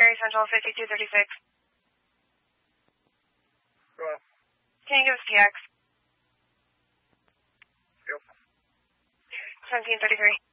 Missouri Central 5236. Go on. Can you give us PX? Yep. 1733.